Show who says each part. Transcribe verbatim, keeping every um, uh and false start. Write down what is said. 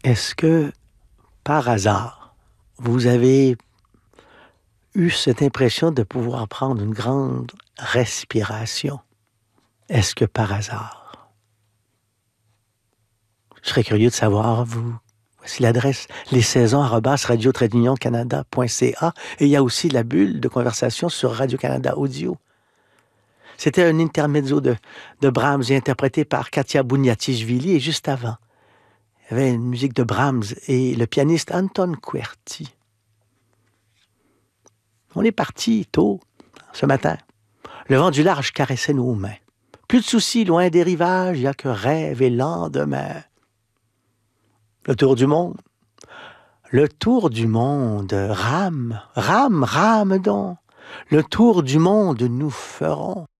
Speaker 1: Est-ce que, par hasard, vous avez eu cette impression de pouvoir prendre une grande respiration? Est-ce que par hasard? Je serais curieux de savoir, vous. Voici l'adresse les saisons arobase radio tiret union canada point c a et il y a aussi la bulle de conversation sur Radio-Canada Audio. C'était un intermezzo de, de Brahms interprété par Katia Bouniatichvili et juste avant, il y avait une musique de Brahms et le pianiste Anton Kuerti. On est parti tôt, ce matin. Le vent du large caressait nos mains. Plus de soucis, loin des rivages, il n'y a que rêve et lendemain. Le tour du monde. Le tour du monde. Rame, rame, rame donc. Le tour du monde nous ferons.